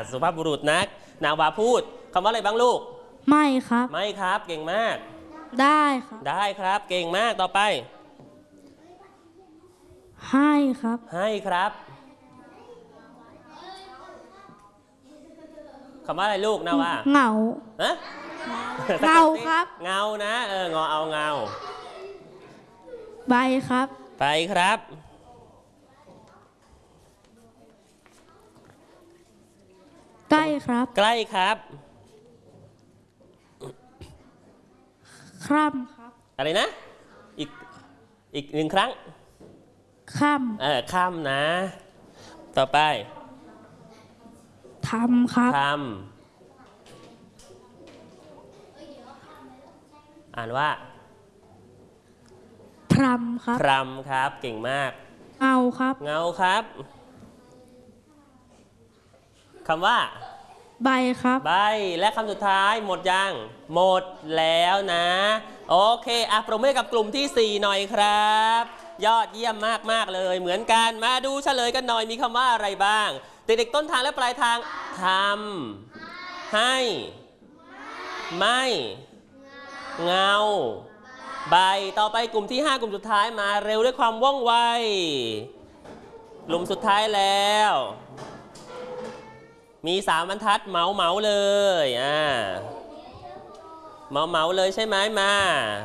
สุภาพบุรุษนักนาวาพูดคำว่าอะไรบ้างลูกไม่ครับไม่ครับเก่งมากได้ครับได้ครับเก่งมากต่อไปให้ครับให้ครับคำว่าอะไรลูกนาวาเหงาเงาครับเงานะงอเอาเงาใบครับไปครับใกล้ครับใกล้ครับคร่ำครับอะไรนะอีกหนึ่งครั้งค่ค่ำนะต่อไปทำครับทำอ่านว่าพรำครับพรำครับเก่งมากเงาครับเงาครับคำว่าใบครับใบและคำสุดท้ายหมดยังหมดแล้วนะโอเคปรบมือกับกลุ่มที่4หน่อยครับยอดเยี่ยมมากเลยเหมือนกันมาดูเฉลยกันหน่อยมีคำว่าอะไรบ้างเด็กๆต้นทางและปลายทางทำให้ไม่เงาใบต่อไปกลุ่มที่5กลุ่มสุดท้ายมาเร็วด้วยความว่องไวกลุ่มสุดท้ายแล้วมี3บรรทัดเหมาเลยเหมาเลยใช่ไหมมา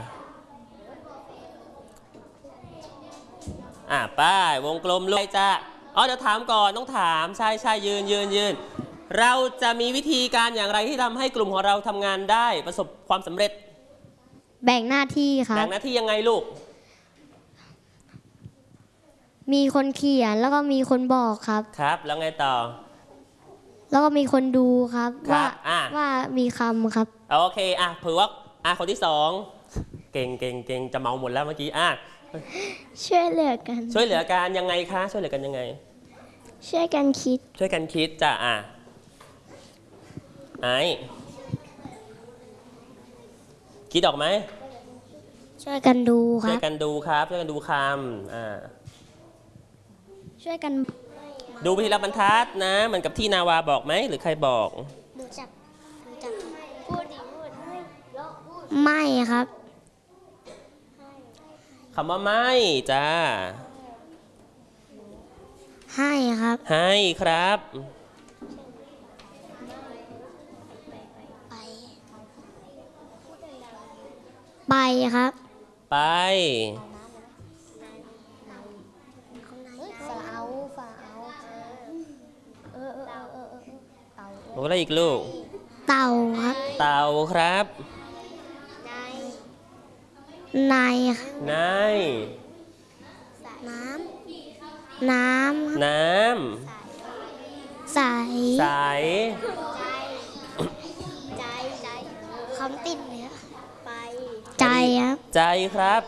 ป้ายวงกลมเลยจ้ะเดี๋ยวถามก่อนต้องถามใช่ยืนเราจะมีวิธีการอย่างไรที่ทำให้กลุ่มของเราทำงานได้ประสบความสำเร็จแบ่งหน้าที่ครับแบ่งหน้าที่ยังไงลูกมีคนเขียนแล้วก็มีคนบอกครับครับแล้วไงต่อแล้วก็มีคนดูครับว่ามีคำครับโอเคเผื่อว่าคนที่2เก่งจะเมาหมดแล้วเมื่อกี้ช่วยเหลือกันยังไงคะช่วยเหลือกันยังไงช่วยกันคิดจ้ะไอคิดออกไหมช่วยกันดูครับช่วยกันดูครับช่วยกันดูคำช่วยกันดูไปทีละบรรทัดนะเหมือนกับที่นาวาบอกไหมหรือใครบอกดูจับพูดไม่ครับคำว่าไม่จ้าให้ครับให้ครับไปครับไปอะไรอีกลูกเต่าครับเต่าครับในน้ำใสคำติดเนี่ยใจครับใจครับ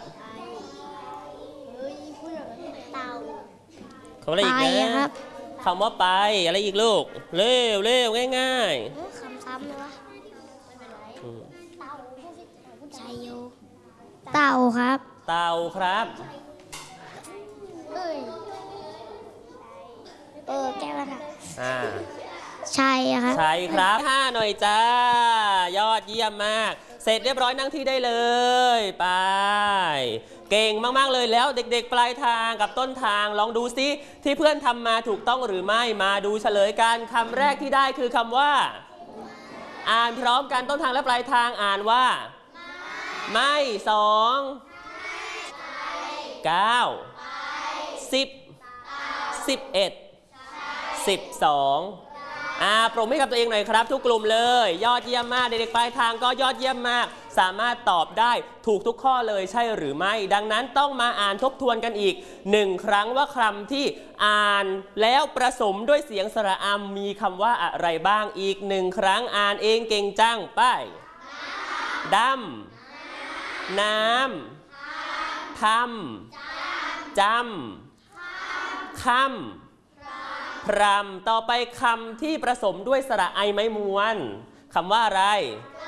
คำอะไรอีกนะคำว่าไปอะไรอีกลูกเร็วง่ายคำซ้ำเลยวะเต่าครับเต่าครับแก้วนะใช่ครับใช่ครับ5หน่อยจ้ายอดเยี่ยมมากเสร็จเรียบร้อยนั่งที่ได้เลยไปเก่งมากๆเลยแล้วเด็กๆปลายทางกับต้นทางลองดูซิที่เพื่อนทำมาถูกต้องหรือไม่มาดูเฉลยกันคำแรกที่ได้คือคำว่าอ่านพร้อมกันต้นทางและปลายทางอ่านว่าไม่2 9 10 11 12ปรบมือให้กับตัวเองหน่อยครับทุกกลุ่มเลยยอดเยี่ยมมากเด็กๆปลายทางก็ยอดเยี่ยมมากสามารถตอบได้ถูกทุกข้อเลยใช่หรือไม่ดังนั้นต้องมาอ่านทบทวนกันอีก1ครั้งว่าคำที่อ่านแล้วประสมด้วยเสียงสระอัมมีคำว่าอะไรบ้างอีก1ครั้งอ่านเองเก่งจังไปดำน้ำทำจำค่ำพรำต่อไปคำที่ผสมด้วยสระไอไม้ม้วนคำว่าอะไร